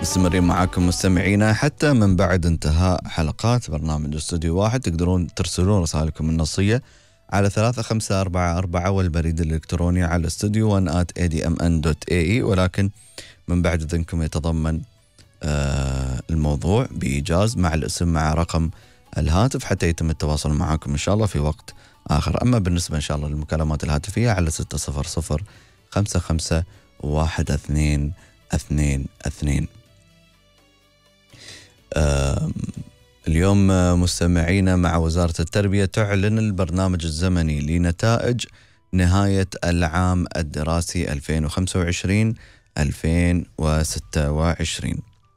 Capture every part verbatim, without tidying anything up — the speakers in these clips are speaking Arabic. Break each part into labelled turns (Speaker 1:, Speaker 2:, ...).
Speaker 1: مستمرين معاكم مستمعينا حتى من بعد انتهاء حلقات برنامج استوديو واحد. تقدرون ترسلون رسائلكم النصية على ثلاثة خمسة أربعة أربعة والبريد الإلكتروني على استوديو واحد آت إيه دي إم إن دوت إيه إي، ولكن من بعد إذنكم يتضمن آه الموضوع بإيجاز مع الاسم مع رقم الهاتف حتى يتم التواصل معاكم إن شاء الله في وقت آخر. أما بالنسبة إن شاء الله للمكالمات الهاتفية على ستة صفر صفر خمسة خمسة واحد اثنين اثنين اثنين. اليوم مستمعينا مع وزارة التربية تعلن البرنامج الزمني لنتائج نهاية العام الدراسي ألفين وخمسة وعشرين ألفين وستة وعشرين.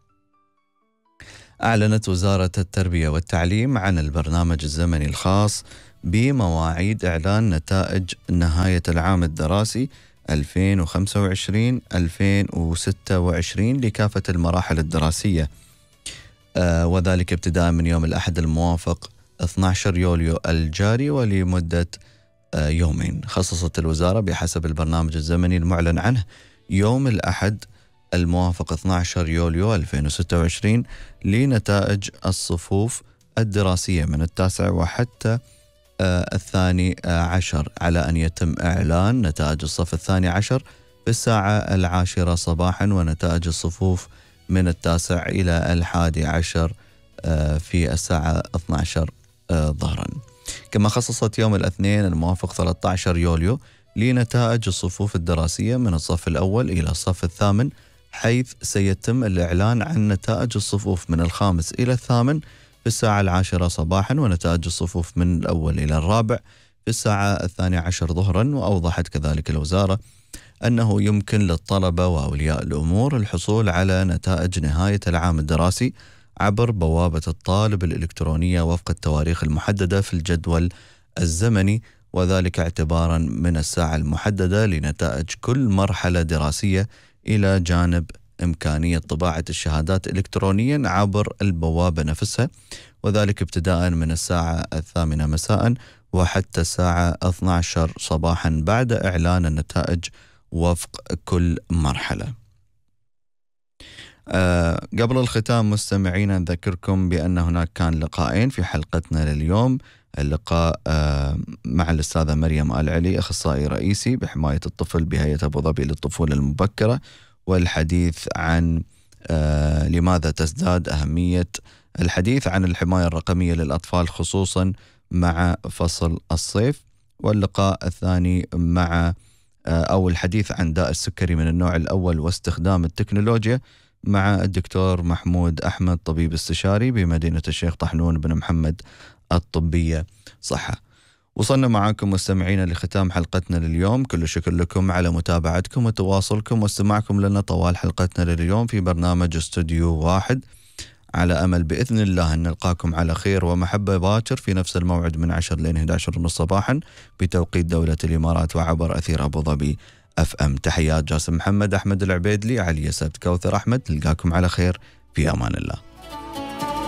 Speaker 1: أعلنت وزارة التربية والتعليم عن البرنامج الزمني الخاص بمواعيد إعلان نتائج نهاية العام الدراسي ألفين وخمسة وعشرين ألفين وستة وعشرين لكافة المراحل الدراسية، آه وذلك ابتداء من يوم الأحد الموافق اثني عشر يوليو الجاري ولمدة آه يومين. خصصت الوزارة بحسب البرنامج الزمني المعلن عنه يوم الأحد الموافق اثني عشر يوليو ألفين وستة وعشرين لنتائج الصفوف الدراسية من التاسع وحتى آه الثاني آه عشر، على أن يتم إعلان نتائج الصف الثاني عشر في الساعة العاشرة صباحا، ونتائج الصفوف من التاسع إلى الحادي عشر آه في الساعة اثني عشر آه ظهرا. كما خصصت يوم الاثنين الموافق ثلاثة عشر يوليو لنتائج الصفوف الدراسية من الصف الأول إلى الصف الثامن، حيث سيتم الإعلان عن نتائج الصفوف من الخامس إلى الثامن في الساعة العاشرة صباحا، ونتائج الصفوف من الأول إلى الرابع في الساعة الثانية عشر ظهرا. وأوضحت كذلك الوزارة أنه يمكن للطلبة وأولياء الأمور الحصول على نتائج نهاية العام الدراسي عبر بوابة الطالب الإلكترونية وفق التواريخ المحددة في الجدول الزمني، وذلك اعتبارا من الساعة المحددة لنتائج كل مرحلة دراسية، إلى جانب إمكانية طباعة الشهادات إلكترونيا عبر البوابة نفسها، وذلك ابتداء من الساعة الثامنة مساء وحتى الساعة اثني عشر صباحا بعد إعلان النتائج وفق كل مرحلة. أه قبل الختام مستمعينا نذكركم بأن هناك كان لقاءين في حلقتنا لليوم. اللقاء أه مع الأستاذة مريم آل علي، أخصائي رئيسي بحماية الطفل بهيئة أبو ظبي للطفولة المبكرة، والحديث عن أه لماذا تزداد أهمية الحديث عن الحماية الرقمية للأطفال خصوصا مع فصل الصيف. واللقاء الثاني مع أو الحديث عن داء السكري من النوع الأول واستخدام التكنولوجيا مع الدكتور محمود أحمد، طبيب استشاري بمدينة الشيخ طحنون بن محمد الطبية صحة. وصلنا معاكم مستمعينا لختام حلقتنا لليوم. كل شكر لكم على متابعتكم وتواصلكم واستماعكم لنا طوال حلقتنا لليوم في برنامج استوديو واحد، على أمل بإذن الله أن نلقاكم على خير ومحبة باكر في نفس الموعد من عشر لين إحدى عشر ونص صباحا بتوقيت دولة الإمارات وعبر أثير أبو ظبي أف أم. تحيات جاسم محمد، أحمد العبيدلي، علي سبت، كوثر أحمد. نلقاكم على خير في أمان الله.